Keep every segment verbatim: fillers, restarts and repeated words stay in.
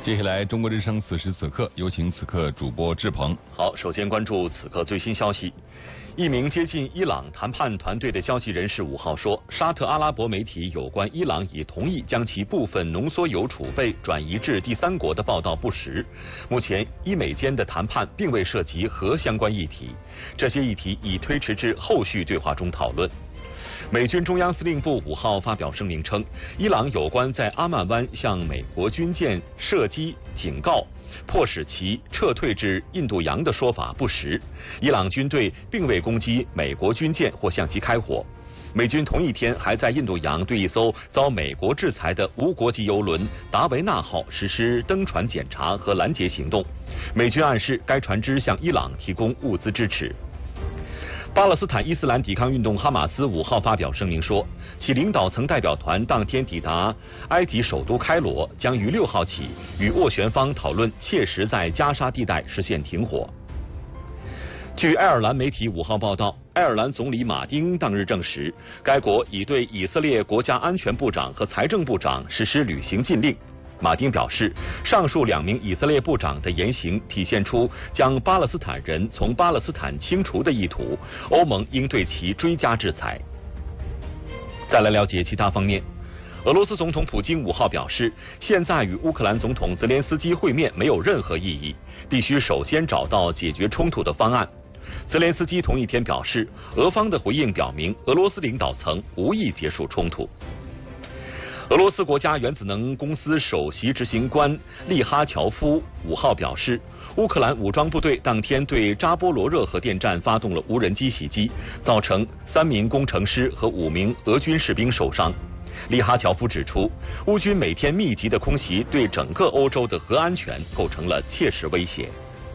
接下来，中国之声此时此刻，有请此刻主播志鹏。 好，首先关注此刻最新消息。一名接近伊朗谈判团队的消息人士五号说，沙特阿拉伯媒体有关伊朗已同意将其部分浓缩铀储备转移至第三国的报道不实。目前，伊美间的谈判并未涉及核相关议题，这些议题已推迟至后续对话中讨论。美军中央司令部五号发表声明称，伊朗有关在阿曼湾向美国军舰射击警告，迫使其撤退至印度洋的说法不实。伊朗军队并未攻击美国军舰或向其开火。美军同一天还在印度洋对一艘遭美国制裁的无国籍油轮达维纳号实施登船检查和拦截行动。美军暗示该船只向伊朗提供物资支持。巴勒斯坦伊斯兰抵抗运动哈马斯五号发表声明说，其领导层代表团当天抵达埃及首都开罗，将于六号起与斡旋方讨论切实在加沙地带实现停火。据爱尔兰媒体五号报道，爱尔兰总理马丁当日证实，该国已对以色列国家安全部长和财政部长实施旅行禁令。马丁表示，上述两名以色列部长的言行体现出将巴勒斯坦人从巴勒斯坦清除的意图，欧盟应对其追加制裁。再来了解其他方面。俄罗斯总统普京五号表示，现在与乌克兰总统泽连斯基会面没有任何意义，必须首先找到解决冲突的方案。泽连斯基同一天表示，俄方的回应表明俄罗斯领导层无意结束冲突。俄罗斯国家原子能公司首席执行官利哈乔夫五号表示，乌克兰武装部队当天对扎波罗热核电站发动了无人机袭击，造成三名工程师和五名俄军士兵受伤。利哈乔夫指出，乌军每天密集的空袭对整个欧洲的核安全构成了切实威胁。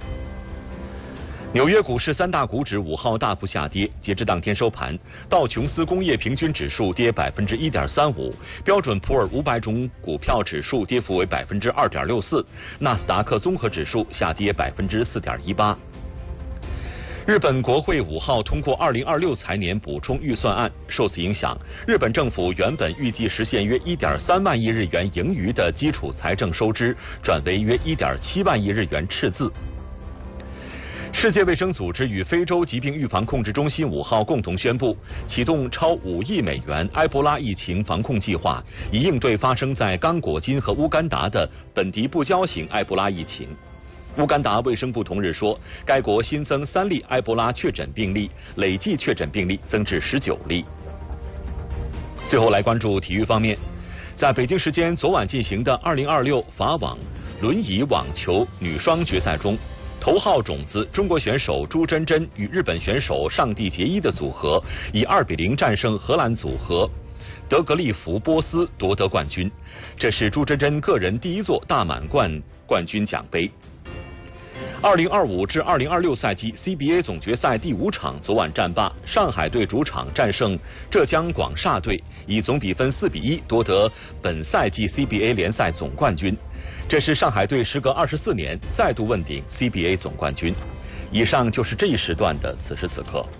纽约股市三大股指五号大幅下跌，截至当天收盘，道琼斯工业平均指数跌百分之一点三五，标准普尔五百种股票指数跌幅为百分之二点六四，纳斯达克综合指数下跌百分之四点一八。日本国会五号通过二零二六财年补充预算案，受此影响，日本政府原本预计实现约一点三万亿日元盈余的基础财政收支，转为约一点七万亿日元赤字。世界卫生组织与非洲疾病预防控制中心五号共同宣布，启动超五亿美元埃博拉疫情防控计划，以应对发生在刚果金和乌干达的本地不交型埃博拉疫情。乌干达卫生部同日说，该国新增三例埃博拉确诊病例，累计确诊病例增至十九例。最后来关注体育方面，在北京时间昨晚进行的二零二六法网轮椅网球女双决赛中，头号种子中国选手朱珍珍与日本选手上地结衣的组合以二比零战胜荷兰组合德格利福波斯夺得冠军，这是朱珍珍个人第一座大满贯冠军奖杯。二零二五至二零二六赛季 C B A 总决赛第五场昨晚战罢，上海队主场战胜浙江广厦队，以总比分四比一夺得本赛季 C B A 联赛总冠军。这是上海队时隔二十四年再度问鼎 C B A 总冠军。以上就是这一时段的此时此刻。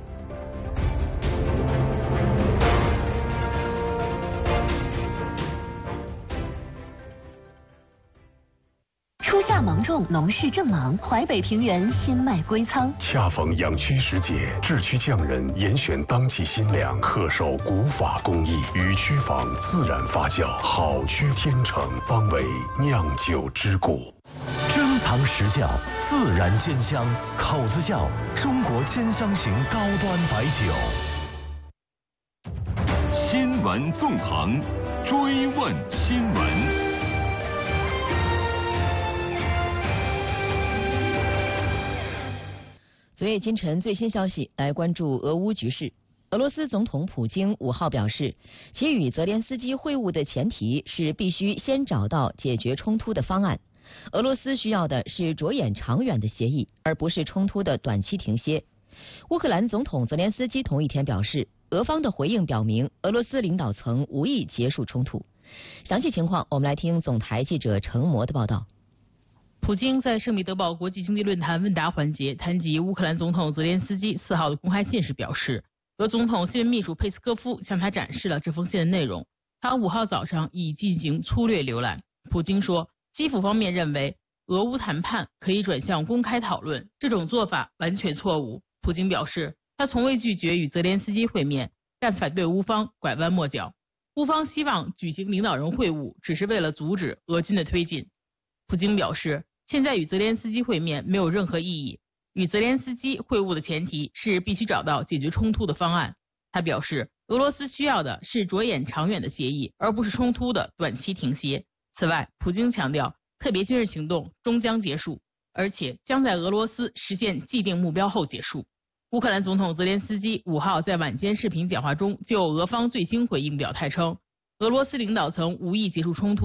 初夏芒种，农事正忙，淮北平原新麦归仓。 恰逢养区时节，制区匠人严选当季新粮，恪守古法工艺，与曲坊自然发酵，好曲天成，方为酿酒之故。 珍藏实窖，自然鲜香，口子窖，中国鲜香型高端白酒。 新闻纵横，追问新闻。 昨夜今晨最新消息，来关注俄乌局势。俄罗斯总统普京五号表示，其与泽连斯基会晤的前提是必须先找到解决冲突的方案。俄罗斯需要的是着眼长远的协议，而不是冲突的短期停歇。乌克兰总统泽连斯基同一天表示，俄方的回应表明俄罗斯领导层无意结束冲突。详细情况，我们来听总台记者程模的报道。 普京在圣彼得堡国际经济论坛问答环节谈及乌克兰总统泽连斯基四号的公开信时表示，俄总统新闻秘书佩斯科夫向他展示了这封信的内容，他五号早上已进行粗略浏览。普京说， 基辅方面认为，俄乌谈判可以转向公开讨论，这种做法完全错误。普京表示，他从未拒绝与泽连斯基会面，但反对乌方拐弯抹角。乌方希望举行领导人会晤，只是为了阻止俄军的推进。普京表示，现在与泽连斯基会面没有任何意义，与泽连斯基会晤的前提是必须找到解决冲突的方案。他表示，俄罗斯需要的是着眼长远的协议，而不是冲突的短期停歇。此外，普京强调，特别军事行动终将结束，而且将在俄罗斯实现既定目标后结束。乌克兰总统泽连斯基五号在晚间视频讲话中就俄方最新回应表态称，俄罗斯领导层无意结束冲突。